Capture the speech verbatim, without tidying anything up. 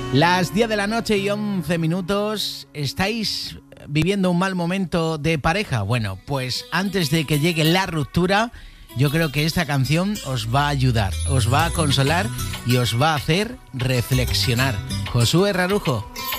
Las diez de la noche y once minutos. ¿Estáis viviendo un mal momento de pareja? Bueno, pues antes de que llegue la ruptura, yo creo que esta canción os va a ayudar, os va a consolar y os va a hacer reflexionar. Josué Rarujo.